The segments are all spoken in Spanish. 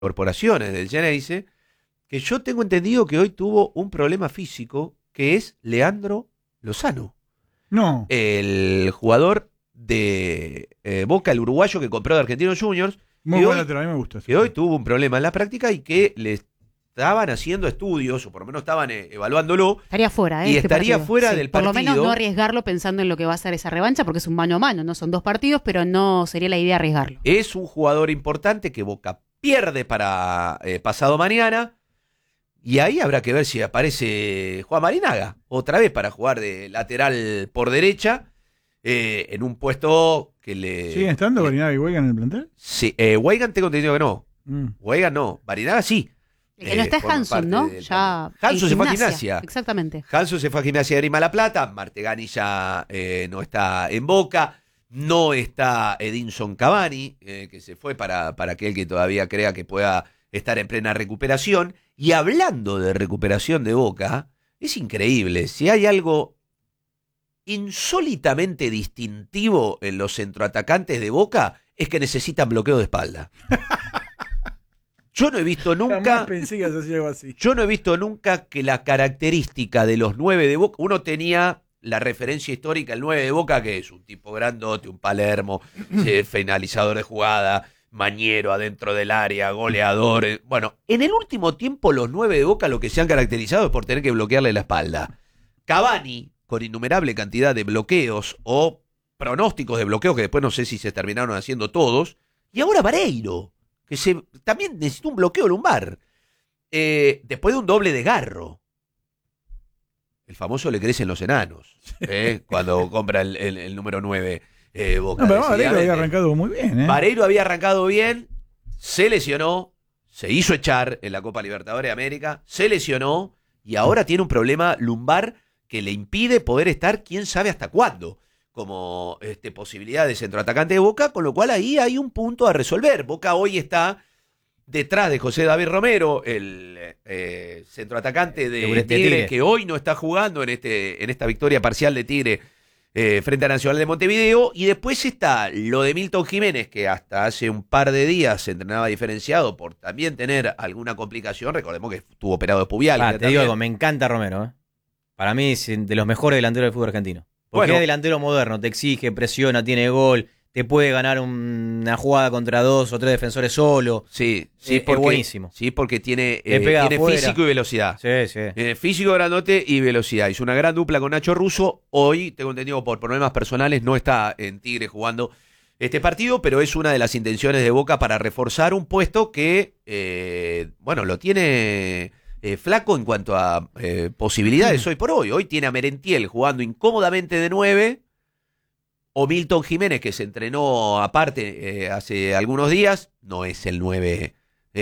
incorporaciones del Geneise, que yo tengo entendido que hoy tuvo un problema físico, que es Leandro Lozano. No. El jugador de Boca, el uruguayo que compró de Argentinos Juniors, Muy buen lateral, a mí me gusta. que hoy tuvo un problema en la práctica y que le estaban haciendo estudios, o por lo menos estaban evaluándolo. Estaría fuera, y estaría fuera del partido. Por lo menos no arriesgarlo pensando en lo que va a ser esa revancha, porque es un mano a mano, no son 2 partidos, pero no sería la idea arriesgarlo. Es un jugador importante que Boca pierde para pasado mañana. Y ahí habrá que ver si aparece Juan Barinaga otra vez para jugar de lateral por derecha en un puesto que le... ¿Siguen estando Barinaga y Weigand en el plantel? Sí, Weigand tengo entendido que no. Weigand no, Barinaga sí. El que no está es Hanson, ¿no? Ya Hanson se fue a Gimnasia. Exactamente. Hanson se fue a Gimnasia de Grima La Plata. Martegani ya no está en Boca. No está Edinson Cavani, que se fue para aquel que todavía crea que pueda estar en plena recuperación. Y hablando de recuperación de Boca, es increíble. Si hay algo insólitamente distintivo en los centroatacantes de Boca, es que necesitan bloqueo de espalda. Yo no he visto nunca. Jamás pensé que ibas a decir algo así. Yo no he visto nunca que la característica de los 9 de Boca. Uno tenía la referencia histórica, el 9 de Boca, que es un tipo grandote, un Palermo, finalizador de jugada, mañero adentro del área, goleador. Bueno, en el último tiempo, los 9 de Boca lo que se han caracterizado es por tener que bloquearle la espalda. Cavani, con innumerable cantidad de bloqueos o pronósticos de bloqueos, que después no sé si se terminaron haciendo todos. Y ahora Vareiro, que también necesita un bloqueo lumbar. Después de un doble de Garro. El famoso le crecen los enanos, cuando compra el número 9 Boca. No, pero Vareiro había arrancado muy bien. Vareiro había arrancado bien, se lesionó, se hizo echar en la Copa Libertadores de América, se lesionó y ahora tiene un problema lumbar que le impide poder estar quién sabe hasta cuándo como posibilidad de centroatacante de Boca, con lo cual ahí hay un punto a resolver. Boca hoy está detrás de José David Romero, el centroatacante de Tigre, que hoy no está jugando en esta victoria parcial de Tigre frente a Nacional de Montevideo, y después está lo de Milton Jiménez, que hasta hace un par de días se entrenaba diferenciado por también tener alguna complicación. Recordemos que estuvo operado de pubial. Te digo algo, me encanta Romero. Para mí es de los mejores delanteros del fútbol argentino. Porque es delantero moderno, te exige, presiona, tiene gol, te puede ganar una jugada contra 2 o 3 defensores solo. Sí, es buenísimo. Sí, porque tiene afuera. Físico y velocidad. Sí. Físico, grandote y velocidad. Hizo una gran dupla con Nacho Russo. Hoy, tengo entendido, por problemas personales, no está en Tigre jugando este partido, pero es una de las intenciones de Boca para reforzar un puesto que, lo tiene flaco en cuanto a posibilidades hoy por hoy. Hoy tiene a Merentiel jugando incómodamente de 9, o Milton Jiménez, que se entrenó aparte hace algunos días. No es el 9,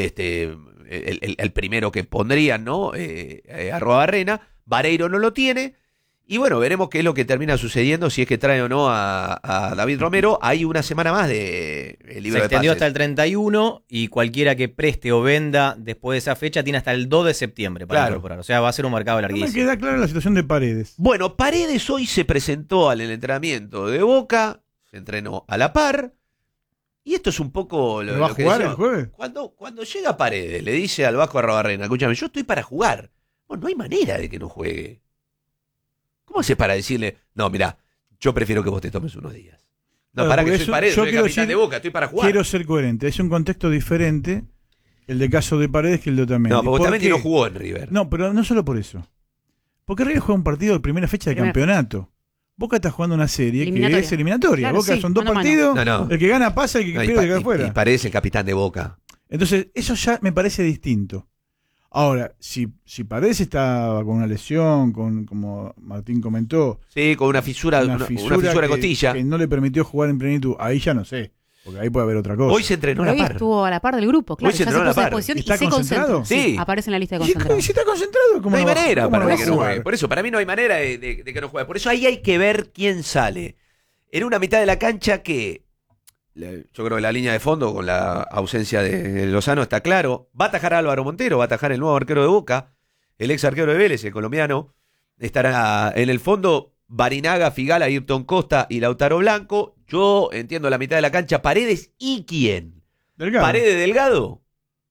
el primero que pondrían, ¿no? Arrobarrena. Vareiro no lo tiene. Y bueno, veremos qué es lo que termina sucediendo, si es que trae o no a David Romero. Hay una semana más de libro se de extendió pases hasta el 31 y cualquiera que preste o venda después de esa fecha tiene hasta el 2 de septiembre para incorporar. O sea, va a ser un mercado larguísimo. No me queda clara la situación de Paredes. Bueno, Paredes hoy se presentó al entrenamiento de Boca, se entrenó a la par. Y esto es un poco lo que jugar el jueves. Cuando llega Paredes, le dice al Vasco Arrobarrena: escúchame, yo estoy para jugar. Bueno, no hay manera de que no juegue. ¿Cómo hace para decirle, no, mirá, yo prefiero que vos te tomes unos días? No, claro, para que soy Paredes, soy el capitán de Boca, estoy para jugar. Quiero ser coherente, es un contexto diferente el de caso de Paredes que el de Otamendi. No, porque Otamendi no jugó en River. No, pero no solo por eso. Porque River juega un partido de primera fecha de campeonato. Boca está jugando una serie que es eliminatoria. Claro, Boca son 2 partidos, el que gana pasa y el que pierde queda afuera. Y Paredes el capitán de Boca. Entonces, eso ya me parece distinto. Ahora, si Paredes está con una lesión, como Martín comentó. Sí, con una fisura de costilla. Que no le permitió jugar en plenitud. Ahí ya no sé, porque ahí puede haber otra cosa. Hoy se entrenó a la par. Hoy estuvo a la par del grupo, claro. Hoy se entrenó a la par. ¿Está concentrado? Sí. Aparece en la lista de concentrados. ¿Y si está concentrado? No hay manera para que no jugar? juegue. Por eso, para mí no hay manera de que no juegue. Por eso ahí hay que ver quién sale. En una mitad de la cancha que... Yo creo que la línea de fondo, con la ausencia de Lozano, está claro. Va a atajar a Álvaro Montero, va a atajar el nuevo arquero de Boca, el ex arquero de Vélez, el colombiano. Estará en el fondo Barinaga, Figala, Ayrton Costa y Lautaro Blanco. Yo entiendo la mitad de la cancha, Paredes y ¿quién? Delgado. Paredes, Delgado.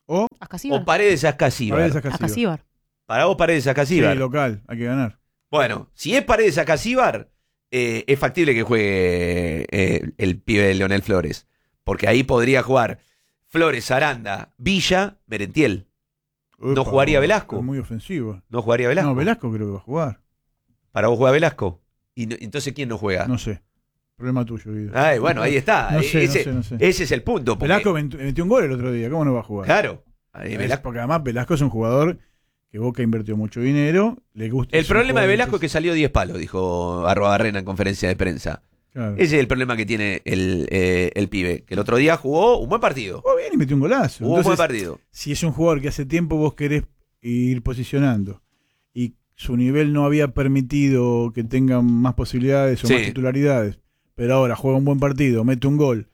O Ascasíbar. o Paredes Ascasíbar. Paredes Ascasíbar. Ascasíbar. Para vos Paredes Ascasíbar. Sí, local, hay que ganar. Bueno, si es Paredes Ascasíbar, es factible que juegue el pibe de Leonel Flores. Porque ahí podría jugar Flores, Aranda, Villa, Merentiel. ¿No jugaría Velasco? Es muy ofensivo. ¿No jugaría Velasco? No, Velasco creo que va a jugar. ¿Para vos juega Velasco? Entonces, ¿quién no juega? No sé. Problema tuyo, Guido. Ay, bueno, ahí está. No sé, ese, no sé. ese es el punto. Porque, Velasco metió un gol el otro día. ¿Cómo no va a jugar? claro. Velasco. Porque además Velasco es un jugador que Boca invirtió mucho dinero. Le gusta. El problema de Velasco es que salió 10 palos, dijo Arrobarrena en conferencia de prensa. Claro. Ese es el problema que tiene el pibe. Que el otro día jugó un buen partido. Jugó bien y metió un golazo. Jugó un buen Entonces, partido. si es un jugador que hace tiempo vos querés ir posicionando y su nivel no había permitido que tenga más posibilidades o Sí. más titularidades, pero ahora juega un buen partido, mete un gol,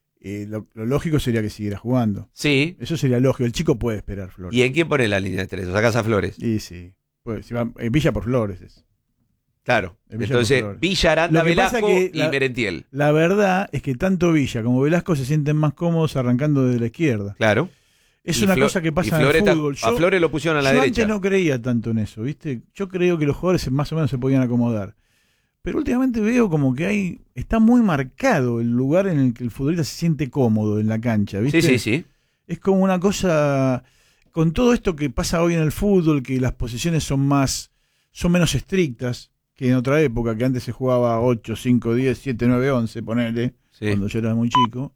lo lógico sería que siguiera jugando. Sí. Eso sería lógico. El chico puede esperar, Flores. ¿Y en quién pone la línea de 3? ¿O sacás a Flores? Y sí. Pues, si va, Villa por Flores. Claro. Villa Entonces, por Flores. Villa, Aranda, Lo que pasa Velasco que y Merentiel. La verdad es que tanto Villa como Velasco se sienten más cómodos arrancando desde la izquierda. Claro. Es Y una Flo- cosa que y pasa en Flores el fútbol. a Flores lo pusieron a la yo derecha. antes no creía tanto en eso, ¿viste? Yo creo que los jugadores más o menos se podían acomodar. Pero últimamente veo como que está muy marcado el lugar en el que el futbolista se siente cómodo en la cancha, ¿viste? Sí. Es como una cosa, con todo esto que pasa hoy en el fútbol, que las posiciones son menos estrictas que en otra época, que antes se jugaba 8, 5, 10, 7, 9, 11, ponele, Sí. cuando yo era muy chico.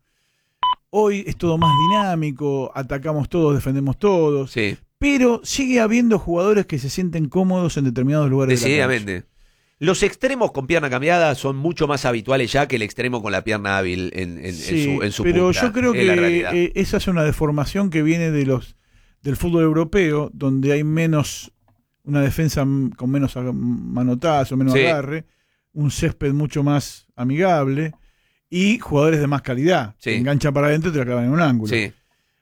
Hoy es todo más dinámico, atacamos todos, defendemos todos, Sí. pero sigue habiendo jugadores que se sienten cómodos en determinados lugares de la cancha. Decididamente. Los extremos con pierna cambiada son mucho más habituales ya que el extremo con la pierna hábil en su pero punta, yo creo es la realidad. que esa es una deformación que viene del fútbol europeo, donde hay menos una defensa con menos manotazo, menos Sí. agarre, un césped mucho más amigable y jugadores de más calidad. Sí. Te enganchan para adentro y te la clavan en un ángulo. Sí.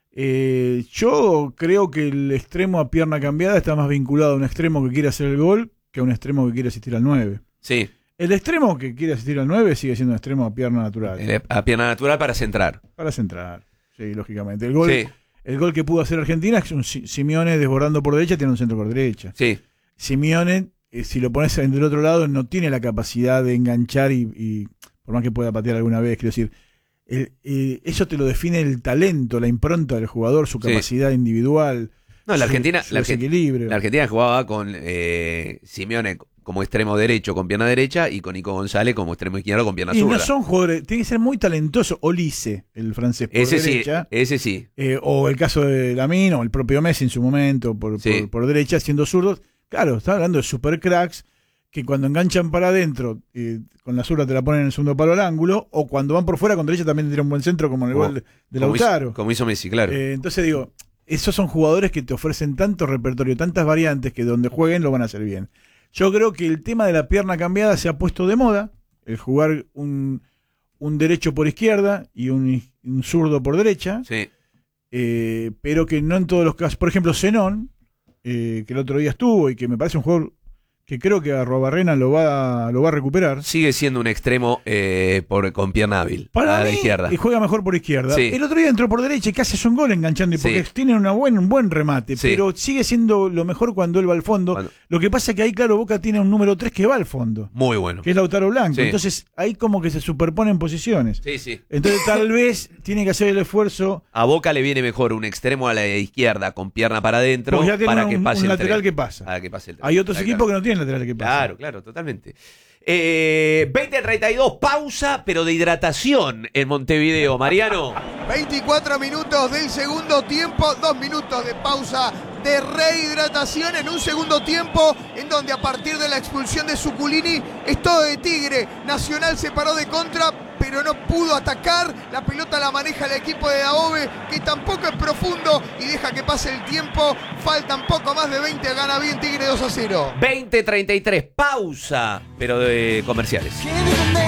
Yo creo que el extremo a pierna cambiada está más vinculado a un extremo que quiere hacer el gol que a un extremo que quiere asistir al 9. Sí. El extremo que quiere asistir al 9 sigue siendo un extremo a pierna natural. A pierna natural para centrar. Para centrar, sí, lógicamente. Sí. El gol que pudo hacer Argentina es un Simeone desbordando por derecha, tiene un centro por derecha. Sí. Simeone, si lo pones del otro lado, no tiene la capacidad de enganchar y por más que pueda patear alguna vez, quiero decir, eso te lo define el talento, la impronta del jugador, su capacidad individual, No, la Argentina, su desequilibrio. la Argentina jugaba con Simeone como extremo derecho con pierna derecha y con Nico González como extremo izquierdo con pierna Y zurda. no son jugadores, tiene que ser muy talentoso. Olise, el francés por derecha. Ese sí. O el caso de Lamine o el propio Messi en su momento por derecha, siendo zurdos. Claro, está hablando de super cracks que cuando enganchan para adentro, con la zurda te la ponen en el segundo palo al ángulo, o cuando van por fuera con derecha también tiran un buen centro como en el gol de Lautaro. Como hizo Messi, claro. Entonces digo, esos son jugadores que te ofrecen tanto repertorio, tantas variantes que donde jueguen lo van a hacer bien. Yo creo que el tema de la pierna cambiada se ha puesto de moda, el jugar un derecho por izquierda y un zurdo por derecha, Sí. pero que no en todos los casos. Por ejemplo, Zenón, que el otro día estuvo y que me parece un jugador que creo que Arrobarrena lo va a recuperar. Sigue siendo un extremo con pierna hábil. Para a la mí, izquierda. y juega mejor por izquierda. Sí. El otro día entró por derecha y casi hace un gol enganchando, porque Sí. tiene un buen remate, Sí. pero sigue siendo lo mejor cuando él va al fondo. Lo que pasa es que ahí, claro, Boca tiene un número 3 que va al fondo, Muy bueno. que es Lautaro Blanco. Sí. Entonces ahí como que se superponen posiciones. Sí, sí. Entonces tal vez tiene que hacer el esfuerzo. A Boca le viene mejor un extremo a la izquierda con pierna para adentro Porque ya tiene para que pase un el lateral tren. que pasa. Para que pase el tren. Hay otros Claro, equipos que no tienen lateral que pasa. Claro, totalmente. 20:32, pausa, pero de hidratación en Montevideo. Mariano. 24 minutos del segundo tiempo, 2 minutos de pausa de rehidratación en un segundo tiempo en donde a partir de la expulsión de Zuculini es todo de Tigre. Nacional se paró de contra, pero no pudo atacar. La pelota la maneja el equipo de Daobe, que tampoco es profundo y deja que pase el tiempo. Faltan poco más de 20, gana bien Tigre 2-0. 20:33, pausa, pero de comerciales.